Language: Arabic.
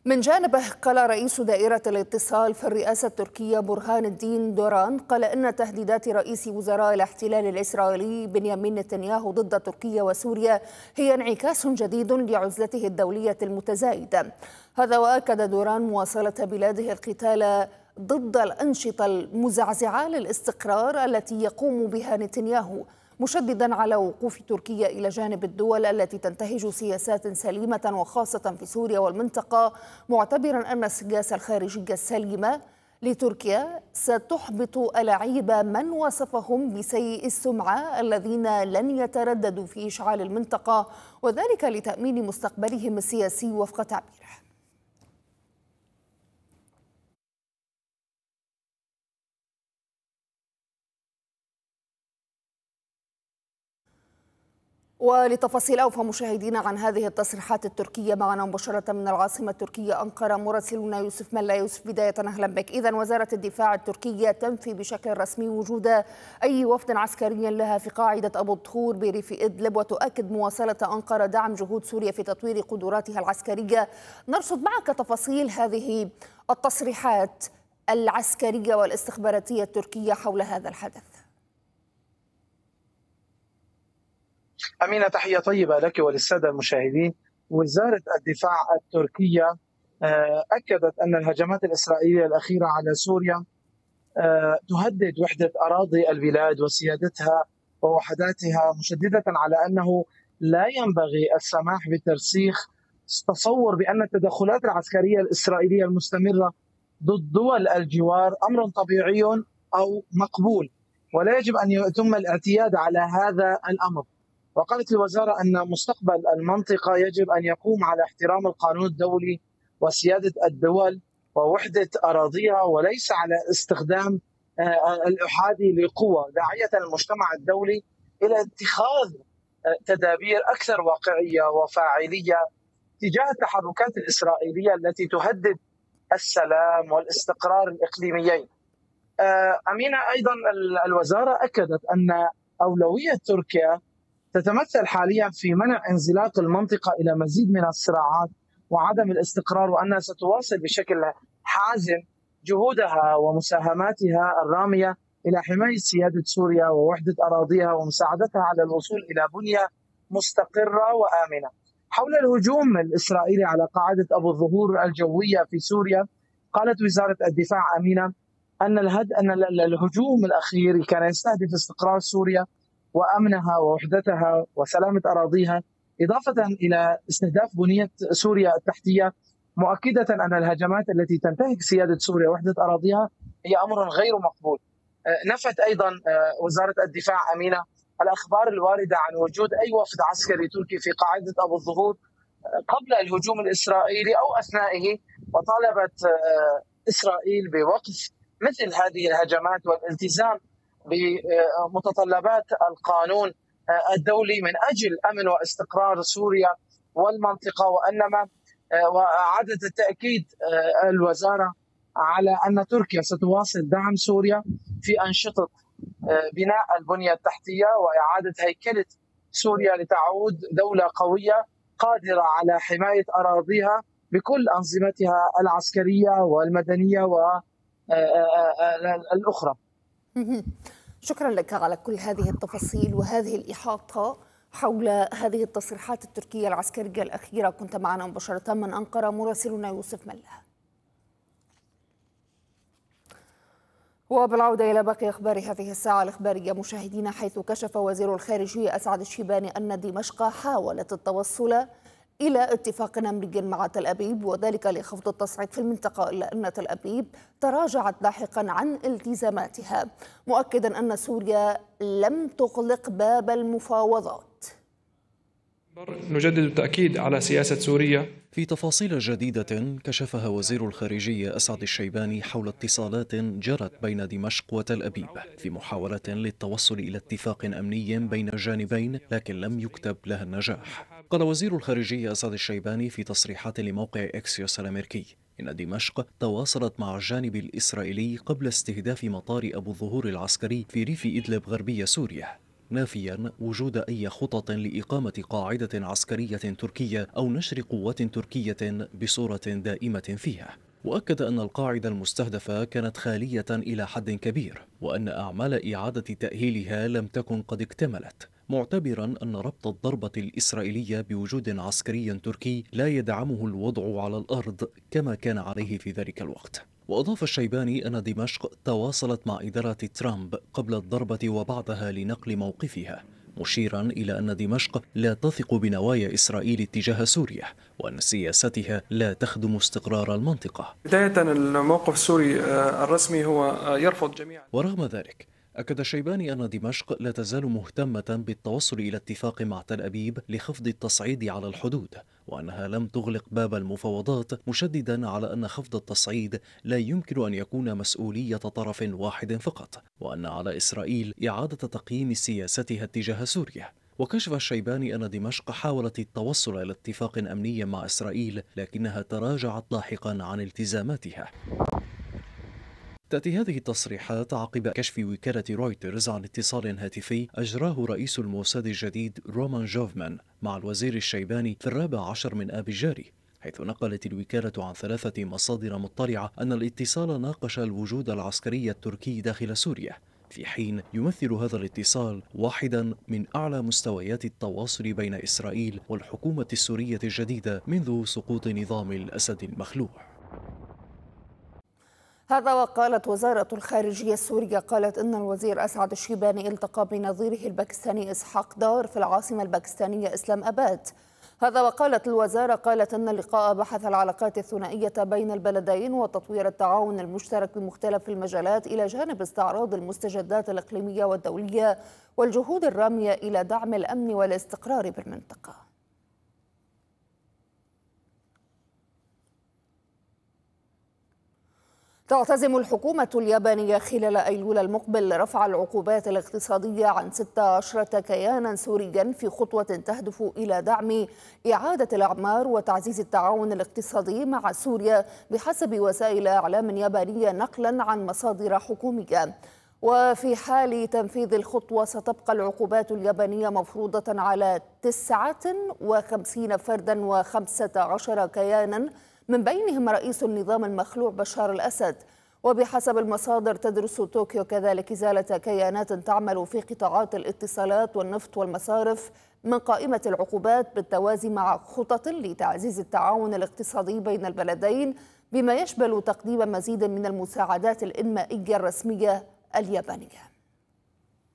من جانبه قال رئيس دائرة الاتصال في الرئاسة التركية برهان الدين دوران قال إن تهديدات رئيس وزراء الاحتلال الإسرائيلي بنيامين نتنياهو ضد تركيا وسوريا هي انعكاس جديد لعزلته الدولية المتزايدة. هذا وأكد دوران مواصلة بلاده القتال ضد الأنشطة المزعزعة للاستقرار التي يقوم بها نتنياهو، مشددا على وقوف تركيا إلى جانب الدول التي تنتهج سياسات سليمة وخاصة في سوريا والمنطقة، معتبرا أن السياسة الخارجية السليمة لتركيا ستحبط ألاعيب من وصفهم بسيء السمعة الذين لن يترددوا في إشعال المنطقة، وذلك لتأمين مستقبلهم السياسي وفق تعبيره. ولتفاصيل أوفى مشاهدينا عن هذه التصريحات التركية معنا مباشرة من العاصمة التركية أنقرة مراسلنا يوسف ملا. يوسف، بداية أهلا بك. إذن وزارة الدفاع التركية تنفي بشكل رسمي وجود أي وفد عسكري لها في قاعدة أبو الطهور بريف إدلب، وتؤكد مواصلة أنقرة دعم جهود سوريا في تطوير قدراتها العسكرية. نرصد معك تفاصيل هذه التصريحات العسكرية والاستخباراتية التركية حول هذا الحدث. أمينة، تحية طيبة لك وللسادة المشاهدين. وزارة الدفاع التركية أكدت أن الهجمات الإسرائيلية الأخيرة على سوريا تهدد وحدة أراضي البلاد وسيادتها ووحداتها، مشددة على أنه لا ينبغي السماح بترسيخ تصور بأن التدخلات العسكرية الإسرائيلية المستمرة ضد دول الجوار أمر طبيعي أو مقبول، ولا يجب أن يتم الاعتياد على هذا الأمر. وقالت الوزارة أن مستقبل المنطقة يجب أن يقوم على احترام القانون الدولي وسيادة الدول ووحدة أراضيها، وليس على استخدام الإحادي لقوة، داعية المجتمع الدولي إلى اتخاذ تدابير أكثر واقعية وفاعلية تجاه التحركات الإسرائيلية التي تهدد السلام والاستقرار الإقليميين. أمينة، أيضا الوزارة أكدت أن أولوية تركيا تتمثل حاليا في منع انزلاق المنطقة إلى مزيد من الصراعات وعدم الاستقرار، وأنها ستواصل بشكل حازم جهودها ومساهماتها الرامية إلى حماية سيادة سوريا ووحدة أراضيها ومساعدتها على الوصول إلى بنية مستقرة وآمنة. حول الهجوم الإسرائيلي على قاعدة أبو الظهور الجوية في سوريا، قالت وزارة الدفاع أمينة أن الهجوم الأخير كان يستهدف استقرار سوريا وأمنها ووحدتها وسلامة أراضيها، إضافة إلى استهداف بنية سوريا التحتية، مؤكدة أن الهجمات التي تنتهك سيادة سوريا ووحدة أراضيها هي أمر غير مقبول. نفت أيضا وزارة الدفاع أمينة الأخبار الواردة عن وجود أي وفد عسكري تركي في قاعدة أبو الظهور قبل الهجوم الإسرائيلي أو أثنائه، وطالبت إسرائيل بوقف مثل هذه الهجمات والالتزام بمتطلبات القانون الدولي من أجل أمن واستقرار سوريا والمنطقة. وأعادت التأكيد الوزارة على أن تركيا ستواصل دعم سوريا في أنشطة بناء البنية التحتية وإعادة هيكلة سوريا لتعود دولة قوية قادرة على حماية أراضيها بكل أنظمتها العسكرية والمدنية والأخرى. شكرا لك على كل هذه التفاصيل وهذه الإحاطة حول هذه التصريحات التركية العسكرية الأخيرة. كنت معنا مباشرة من أنقرة مراسلنا يوسف ملا. وبالعودة إلى باقي أخبار هذه الساعة الإخبارية مشاهدينا، حيث كشف وزير الخارجية أسعد الشيباني أن دمشق حاولت التوصل إلى اتفاق أمني مع تل أبيب، وذلك لخفض التصعيد في المنطقة، إلا أن تل أبيب تراجعت لاحقا عن التزاماتها، مؤكدا أن سوريا لم تغلق باب المفاوضات. نجدد التأكيد على سياسة سوريا. في تفاصيل جديدة كشفها وزير الخارجية أسعد الشيباني حول اتصالات جرت بين دمشق وتل أبيب في محاولة للتوصل إلى اتفاق أمني بين الجانبين، لكن لم يكتب لها النجاح. قال وزير الخارجية أسعد الشيباني في تصريحات لموقع إكسيوس الأمريكي إن دمشق تواصلت مع الجانب الإسرائيلي قبل استهداف مطار أبو الظهور العسكري في ريف إدلب غربية سوريا، نافيا وجود أي خطط لإقامة قاعدة عسكرية تركية أو نشر قوات تركية بصورة دائمة فيها. وأكد أن القاعدة المستهدفة كانت خالية إلى حد كبير، وأن أعمال إعادة تأهيلها لم تكن قد اكتملت، معتبرا أن ربط الضربة الإسرائيلية بوجود عسكري تركي لا يدعمه الوضع على الأرض كما كان عليه في ذلك الوقت. وأضاف الشيباني أن دمشق تواصلت مع إدارة ترامب قبل الضربة وبعدها لنقل موقفها، مشيرا إلى أن دمشق لا تثق بنوايا إسرائيل تجاه سوريا، وأن سياستها لا تخدم استقرار المنطقة. بداية الموقف السوري الرسمي هو يرفض جميع. ورغم ذلك أكد الشيباني أن دمشق لا تزال مهتمة بالتوصل إلى اتفاق مع تل أبيب لخفض التصعيد على الحدود، وأنها لم تغلق باب المفاوضات، مشددا على أن خفض التصعيد لا يمكن أن يكون مسؤولية طرف واحد فقط، وأن على إسرائيل إعادة تقييم سياستها تجاه سوريا. وكشف الشيباني أن دمشق حاولت التوصل إلى اتفاق أمني مع إسرائيل، لكنها تراجعت لاحقا عن التزاماتها. تأتي هذه التصريحات عقب كشف وكالة رويترز عن اتصال هاتفي أجراه رئيس الموساد الجديد رومان جوفمان مع الوزير الشيباني في 14 من آب الجاري، حيث نقلت الوكالة عن 3 مصادر مطلعة أن الاتصال ناقش الوجود العسكري التركي داخل سوريا، في حين يمثل هذا الاتصال واحدا من أعلى مستويات التواصل بين إسرائيل والحكومة السورية الجديدة منذ سقوط نظام الأسد المخلوع. هذا وقالت وزارة الخارجية السورية إن الوزير أسعد الشيباني التقى بنظيره الباكستاني إسحاق دار في العاصمة الباكستانية إسلام أباد. هذا وقالت الوزارة إن اللقاء بحث العلاقات الثنائية بين البلدين وتطوير التعاون المشترك بمختلف المجالات، إلى جانب استعراض المستجدات الإقليمية والدولية والجهود الرامية إلى دعم الأمن والاستقرار بالمنطقة. تعتزم الحكومة اليابانية خلال أيلول المقبل رفع العقوبات الاقتصادية عن 16 كيانا سوريا في خطوة تهدف إلى دعم إعادة الأعمار وتعزيز التعاون الاقتصادي مع سوريا، بحسب وسائل إعلام يابانية نقلا عن مصادر حكومية. وفي حال تنفيذ الخطوة ستبقى العقوبات اليابانية مفروضة على 59 فردا و15 كيانا، من بينهم رئيس النظام المخلوع بشار الأسد. وبحسب المصادر تدرس طوكيو كذلك إزالة كيانات تعمل في قطاعات الاتصالات والنفط والمصارف من قائمة العقوبات، بالتوازي مع خطط لتعزيز التعاون الاقتصادي بين البلدين، بما يشمل تقديم مزيد من المساعدات الإنمائية الرسمية اليابانية.